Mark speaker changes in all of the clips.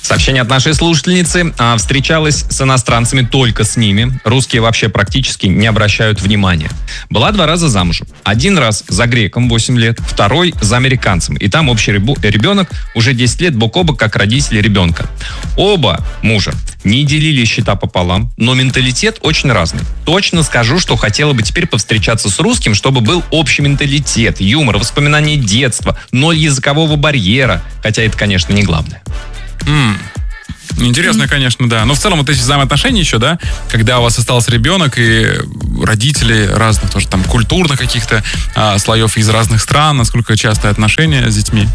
Speaker 1: Сообщение от нашей слушательницы. Встречалась с иностранцами, только с ними. Русские вообще практически не обращают внимания. Была 2 раза замужем. 1 раз за греком 8 лет, 2 за американцем. И там общий ребенок уже 10 лет бок о бок, как родители ребенка. Оба мужа не делили счета пополам, но менталитет очень разный. Точно скажу, что хотела бы теперь повстречаться с русским, чтобы был общий менталитет, юмор, воспоминания детства, 0 языкового барьера. Хотя это, конечно, не главное.
Speaker 2: Интересно, конечно, да. Но в целом вот эти взаимоотношения еще, да, когда у вас остался ребенок и родители разных тоже там культурных каких-то слоев из разных стран, насколько частые отношения с детьми?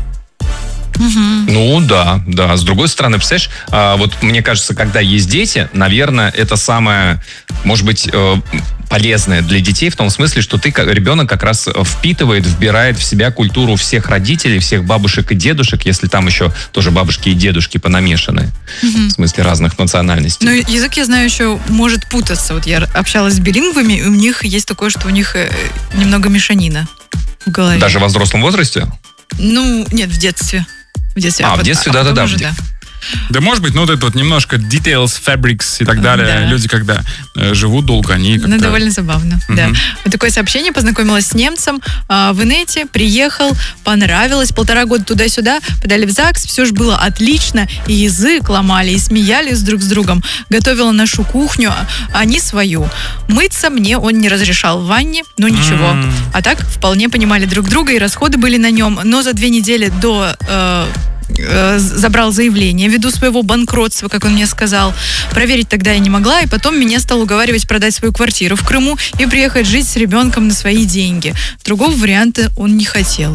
Speaker 1: Ну, да. С другой стороны, представляешь, вот мне кажется, когда есть дети, наверное, это самое, может быть, полезное для детей в том смысле, что ребенок как раз вбирает в себя культуру всех родителей, всех бабушек и дедушек, если там еще тоже бабушки и дедушки понамешаны, в смысле разных национальностей.
Speaker 3: Ну, язык, я знаю, еще может путаться. Вот я общалась с билингвами, и у них есть такое, что у них немного мешанина в голове.
Speaker 1: Даже во взрослом возрасте?
Speaker 3: Ну, нет, в детстве. В детстве,
Speaker 1: в детстве, да.
Speaker 2: Да, может быть, ну, вот это вот немножко details, fabrics и так далее.
Speaker 3: Да.
Speaker 2: Люди, когда живут долго, они как-то...
Speaker 3: Ну, довольно забавно, да. Вот такое сообщение. Познакомилась с немцем в инете, приехал, понравилось. 1,5 года туда-сюда, подали в ЗАГС, все же было отлично. И язык ломали, и смеялись друг с другом. Готовила нашу кухню, они свою. Мыться мне он не разрешал в ванне, но ничего. А так вполне понимали друг друга, и расходы были на нем. Но за 2 недели до... забрал заявление ввиду своего банкротства, как он мне сказал. Проверить тогда я не могла, и потом меня стал уговаривать продать свою квартиру в Крыму и приехать жить с ребенком на свои деньги. Другого варианта он не хотел.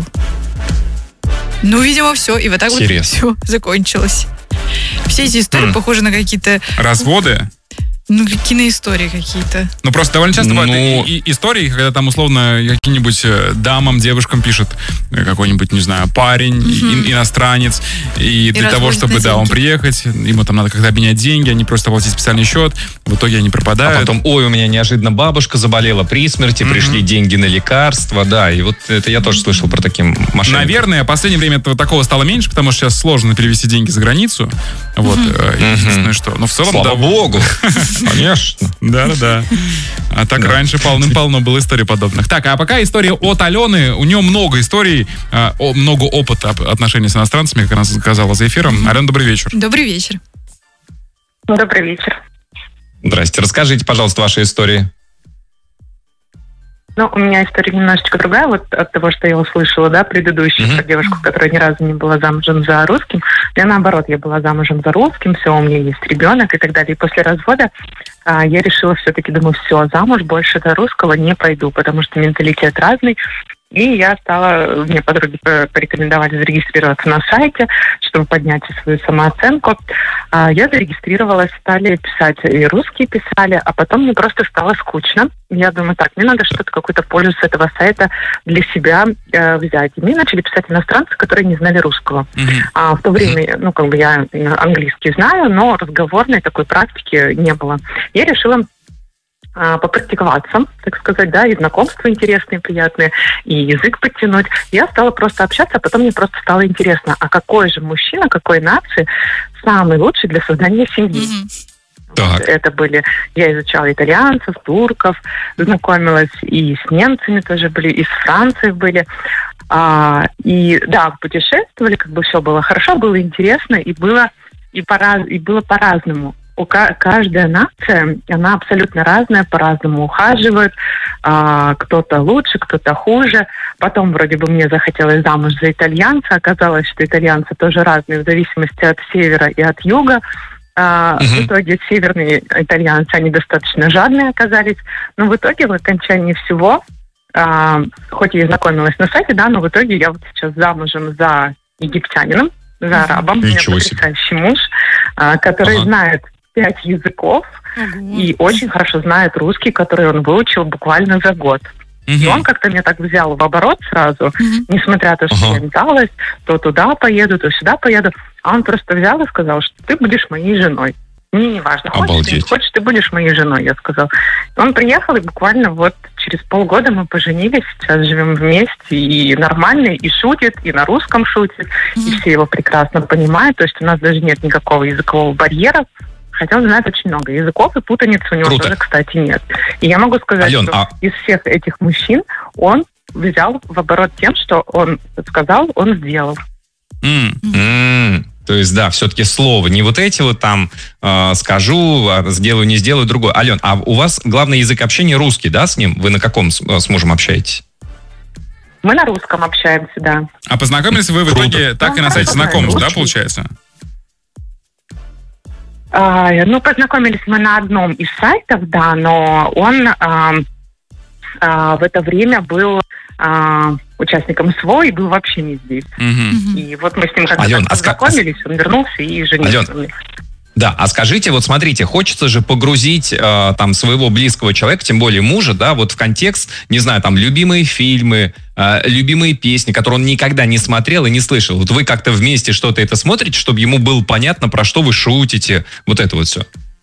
Speaker 3: Ну, видимо, все. И вот так
Speaker 1: Интересно.
Speaker 3: вот все закончилось. Все эти истории похожи на какие-то...
Speaker 2: Разводы?
Speaker 3: Ну, киноистории какие-то.
Speaker 2: Ну, просто довольно часто бывают истории, когда там, условно, каким-нибудь дамам, девушкам пишет какой-нибудь, не знаю, парень, иностранец, и для того, чтобы, он приехать, ему там надо как-то обменять деньги, они просто оплатить специальный счет, в итоге они пропадают.
Speaker 1: А потом, у меня неожиданно бабушка заболела при смерти, пришли деньги на лекарства, да, и вот это я тоже слышал про такие мошенники.
Speaker 2: Наверное, в последнее время этого такого стало меньше, потому что сейчас сложно перевести деньги за границу, вот, единственное что. Но в целом,
Speaker 1: слава богу! Конечно.
Speaker 2: Да. А так раньше полным-полно было историй подобных. Так, а пока история от Алены. У нее много историй, много опыта отношений с иностранцами, как она сказала за эфиром. Алена, добрый вечер.
Speaker 3: Добрый вечер.
Speaker 4: Добрый вечер.
Speaker 1: Здрасте. Расскажите, пожалуйста, ваши истории.
Speaker 4: Ну, у меня история немножечко другая, вот от того, что я услышала, да, предыдущую про девушку, которая ни разу не была замужем за русским. Я наоборот, я была замужем за русским, все, у меня есть ребенок и так далее. И после развода я решила все-таки, думаю, все, замуж больше за русского не пойду, потому что менталитет разный. И я мне подруги порекомендовали зарегистрироваться на сайте, чтобы поднять свою самооценку. Я зарегистрировалась, стали писать, и русские писали, а потом мне просто стало скучно. Я думаю, так, мне надо что-то, какую-то пользу с этого сайта для себя взять. И мне начали писать иностранцы, которые не знали русского. В то время, я английский знаю, но разговорной такой практики не было. Я решила попрактиковаться, так сказать, да, и знакомства интересные, приятные, и язык подтянуть. Я стала просто общаться, а потом мне просто стало интересно, а какой же мужчина, какой нации самый лучший для создания семьи? Вот, это я изучала итальянцев, турков, знакомилась и с немцами тоже были, и с Францией были. И да, путешествовали, все было хорошо, было интересно, и было по-разному. Каждая нация, она абсолютно разная, по-разному ухаживает. Кто-то лучше, кто-то хуже. Потом вроде бы мне захотелось замуж за итальянца. Оказалось, что итальянцы тоже разные в зависимости от севера и от юга. В итоге северные итальянцы, они достаточно жадные оказались. Но в итоге, в окончании всего, хоть я и знакомилась на сайте, да, но в итоге я вот сейчас замужем за египтянином, за арабом. У меня потрясающий муж, который знает 5 языков и очень хорошо знает русский, который он выучил буквально за год. И он как-то меня так взял в оборот сразу, несмотря на то, что я металась, то туда поеду, то сюда поеду. А он просто взял и сказал, что ты будешь моей женой. Мне не важно, хочешь ты, не хочешь, ты будешь моей женой, я сказала. Он приехал, и буквально вот через полгода мы поженились, сейчас живем вместе, и нормально, и шутит, и на русском шутит, и все его прекрасно понимают, то есть у нас даже нет никакого языкового барьера, хотя он знает очень много языков, и путаницы у него тоже, кстати, нет. И я могу сказать, Ален, что из всех этих мужчин он взял в оборот тем, что он сказал, он сделал.
Speaker 1: То есть, да, все-таки слово. Не вот эти вот там скажу, сделаю, не сделаю, другое. Ален, а у вас главный язык общения русский, да, с ним? Вы на каком с мужем общаетесь?
Speaker 4: Мы на русском общаемся, да.
Speaker 2: А познакомились вы в итоге так и на сайте знакомств, да, получается?
Speaker 4: Познакомились мы на одном из сайтов, да, но он в это время был участником СВО и был вообще не здесь. И вот мы с ним когда познакомились, он вернулся и женился.
Speaker 1: Да, а скажите, вот смотрите, хочется же погрузить там своего близкого человека, тем более мужа, да, вот в контекст, не знаю, там, любимые фильмы, любимые песни, которые он никогда не смотрел и не слышал. Вот вы как-то вместе что-то это смотрите, чтобы ему было понятно, про что вы шутите, вот это вот все.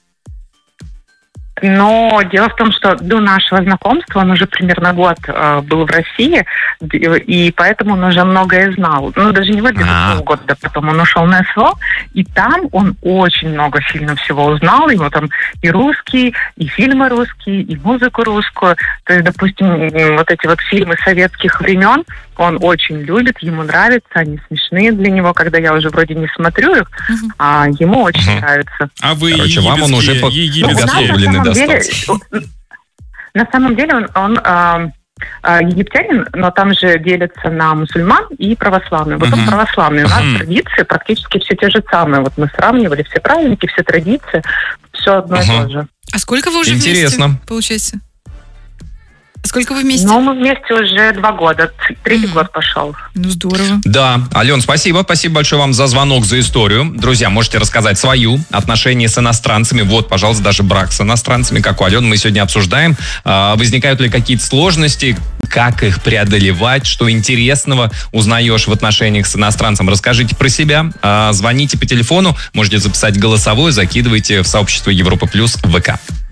Speaker 4: Но дело в том, что до нашего знакомства он уже примерно год был в России, и поэтому он уже многое знал. Ну, даже не в где-то полгода, потом он ушел на СВО, и там он очень много сильно всего узнал. Ему там и русский, и фильмы русские, и музыку русскую. То есть, допустим, вот эти вот фильмы советских времен он очень любит, ему нравятся, они смешные для него, когда я уже вроде не смотрю их, а ему очень нравится.
Speaker 2: А вы
Speaker 1: вам он уже подготовленный достался.
Speaker 4: На самом деле он египтянин, но там же делятся на мусульман и православные. Вот он православный. У нас традиции практически все те же самые. Вот мы сравнивали все праздники, все традиции, все одно и то же.
Speaker 3: А сколько вы уже вместе, получается? Сколько вы вместе?
Speaker 4: Ну, мы вместе уже 2 года. 3-й год пошел.
Speaker 3: Ну, здорово.
Speaker 1: Да. Ален, спасибо. Спасибо большое вам за звонок, за историю. Друзья, можете рассказать свою отношения с иностранцами. Вот, пожалуйста, даже брак с иностранцами, как у Алены, мы сегодня обсуждаем. Возникают ли какие-то сложности? Как их преодолевать? Что интересного узнаешь в отношениях с иностранцем? Расскажите про себя. Звоните по телефону. Можете записать голосовое, закидывайте в сообщество Европа Плюс в ВК.